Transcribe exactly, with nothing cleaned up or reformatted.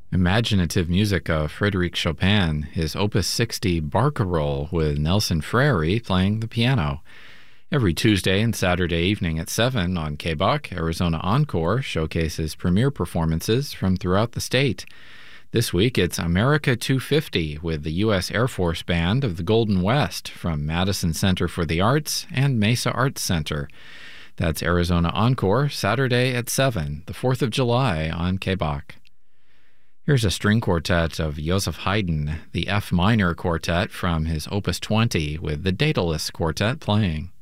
Imaginative music of Frédéric Chopin, his Opus sixty Barcarolle with Nelson Frary playing the piano. Every Tuesday and Saturday evening at seven on K B O C, Arizona Encore showcases premiere performances from throughout the state. This week it's America two fifty with the U S Air Force Band of the Golden West from Madison Center for the Arts and Mesa Arts Center. That's Arizona Encore, Saturday at seven, the fourth of July on K B O C. Here's a string quartet of Joseph Haydn, the F minor quartet from his Opus twenty with the Daedalus Quartet playing.